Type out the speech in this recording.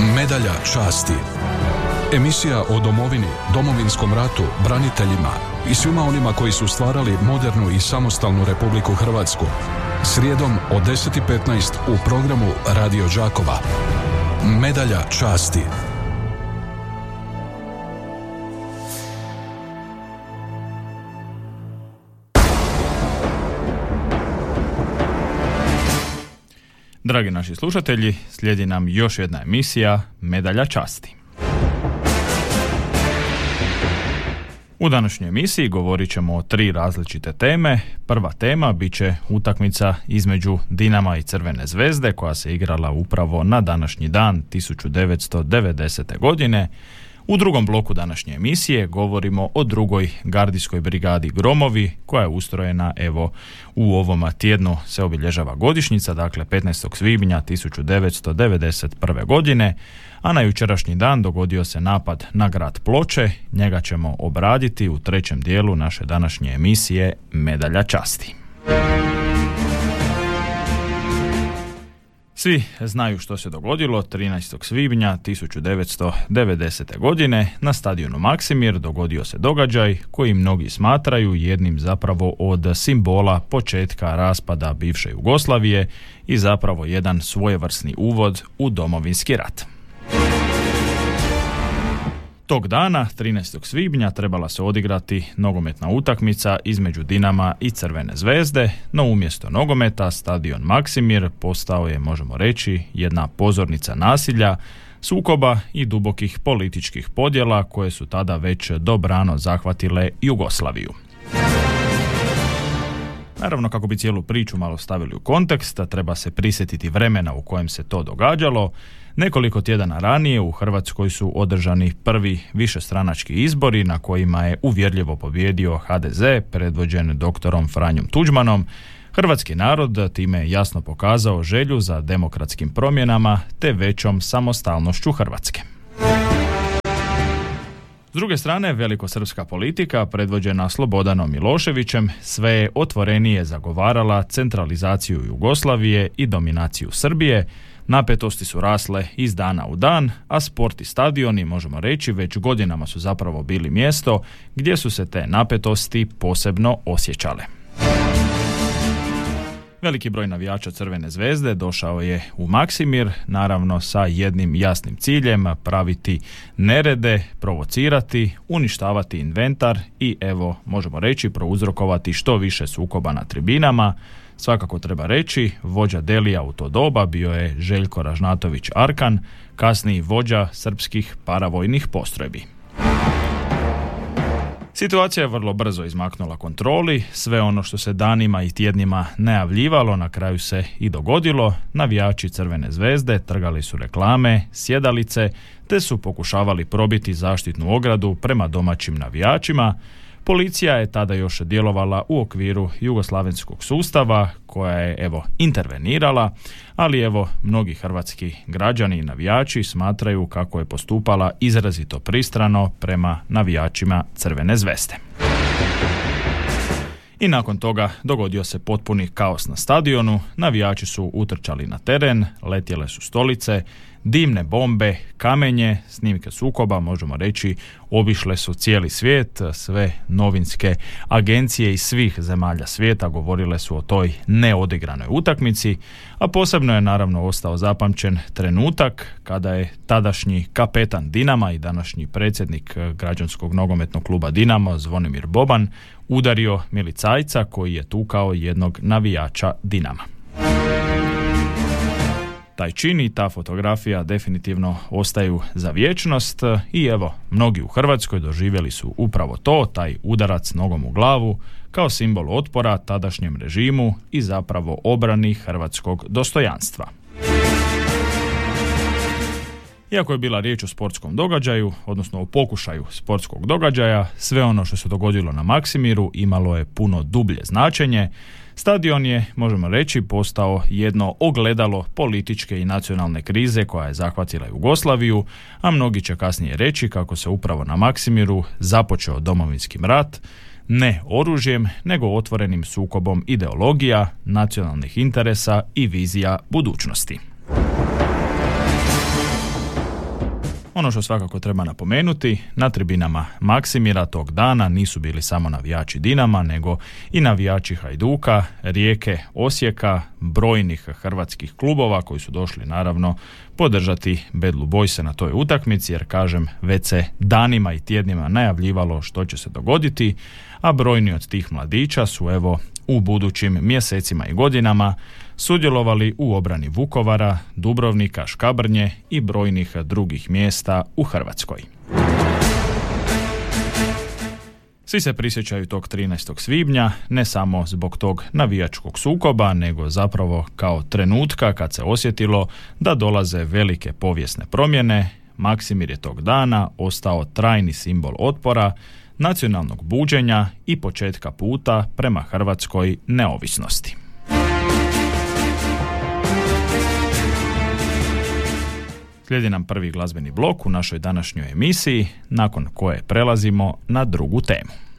Medalja časti. Emisija o domovini, Domovinskom ratu, braniteljima i svima onima koji su stvarali modernu i samostalnu Republiku Hrvatsku. Srijedom od 10:15 u programu Radio Đakova. Medalja časti. Dragi naši slušatelji, slijedi nam još jedna emisija Medalja časti. U današnjoj emisiji govorit ćemo o 3 različite teme. Prva tema bit će utakmica između Dinama i Crvene zvezde koja se igrala upravo na današnji dan 1990. godine. U drugom bloku današnje emisije govorimo o drugoj gardijskoj brigadi Gromovi koja je ustrojena u ovom tjednu se obilježava godišnjica, dakle 15. svibnja 1991. godine, a na jučerašnji dan dogodio se napad na grad Ploče. Njega ćemo obraditi u trećem dijelu naše današnje emisije Medalja časti. Svi znaju što se dogodilo 13. svibnja 1990. godine na stadionu Maksimir dogodio se događaj koji mnogi smatraju jednim zapravo od simbola početka raspada bivše Jugoslavije i zapravo jedan svojevrsni uvod u Domovinski rat. Tog dana, 13. svibnja, trebala se odigrati nogometna utakmica između Dinama i Crvene zvezde, no umjesto nogometa stadion Maksimir postao je, možemo reći, jedna pozornica nasilja, sukoba i dubokih političkih podjela koje su tada već dobrano zahvatile Jugoslaviju. Naravno, kako bi cijelu priču malo stavili u kontekst, treba se prisjetiti vremena u kojem se to događalo. Nekoliko tjedana ranije u Hrvatskoj su održani prvi višestranački izbori na kojima je uvjerljivo pobijedio HDZ predvođen doktorom Franjom Tuđmanom. Hrvatski narod time je jasno pokazao želju za demokratskim promjenama te većom samostalnošću Hrvatske. S druge strane, velikosrpska politika, predvođena Slobodanom Miloševićem, sve je otvorenije zagovarala centralizaciju Jugoslavije i dominaciju Srbije. Napetosti su rasle iz dana u dan, a sport i stadioni, možemo reći, već godinama su zapravo bili mjesto gdje su se te napetosti posebno osjećale. Veliki broj navijača Crvene zvezde došao je u Maksimir, naravno sa jednim jasnim ciljem, praviti nerede, provocirati, uništavati inventar i možemo reći, prouzrokovati što više sukoba na tribinama. Svakako treba reći, vođa Delija u to doba bio je Željko Ražnatović Arkan, kasniji vođa srpskih paravojnih postrojbi. Situacija je vrlo brzo izmaknula kontroli, sve ono što se danima i tjednima najavljivalo na kraju se i dogodilo. Navijači Crvene zvezde trgali su reklame, sjedalice, te su pokušavali probiti zaštitnu ogradu prema domaćim navijačima. Policija je tada još djelovala u okviru jugoslavenskog sustava koja je intervenirala, ali mnogi hrvatski građani i navijači smatraju kako je postupala izrazito pristrano prema navijačima Crvene zvezde. I nakon toga dogodio se potpuni kaos na stadionu, navijači su utrčali na teren, letjele su stolice, dimne bombe, kamenje, snimke sukoba, možemo reći, obišle su cijeli svijet, sve novinske agencije iz svih zemalja svijeta govorile su o toj neodigranoj utakmici, a posebno je naravno ostao zapamćen trenutak kada je tadašnji kapetan Dinama i današnji predsjednik građanskog nogometnog kluba Dinamo, Zvonimir Boban, udario milicajca koji je tukao jednog navijača Dinama. Taj čin i ta fotografija definitivno ostaju za vječnost i mnogi u Hrvatskoj doživjeli su upravo to, taj udarac nogom u glavu, kao simbol otpora tadašnjem režimu i zapravo obrani hrvatskog dostojanstva. Iako je bila riječ o sportskom događaju, odnosno o pokušaju sportskog događaja, sve ono što se dogodilo na Maksimiru imalo je puno dublje značenje. Stadion je, možemo reći, postao jedno ogledalo političke i nacionalne krize koja je zahvatila Jugoslaviju, a mnogi će kasnije reći kako se upravo na Maksimiru započeo Domovinski rat, ne oružjem, nego otvorenim sukobom ideologija, nacionalnih interesa i vizija budućnosti. Ono što svakako treba napomenuti, na tribinama Maksimira tog dana nisu bili samo navijači Dinama, nego i navijači Hajduka, Rijeke, Osijeka, brojnih hrvatskih klubova koji su došli naravno podržati Bad Blue Boyse na toj utakmici, jer kažem, već se danima i tjednima najavljivalo što će se dogoditi, a brojni od tih mladića su evo u budućim mjesecima i godinama sudjelovali u obrani Vukovara, Dubrovnika, Škabrnje i brojnih drugih mjesta u Hrvatskoj. Svi se prisjećaju tog 13. svibnja, ne samo zbog tog navijačkog sukoba, nego zapravo kao trenutka kad se osjetilo da dolaze velike povijesne promjene. Maksimir je tog dana ostao trajni simbol otpora, nacionalnog buđenja i početka puta prema hrvatskoj neovisnosti. Slijedi nam prvi glazbeni blok u našoj današnjoj emisiji, nakon koje prelazimo na drugu temu.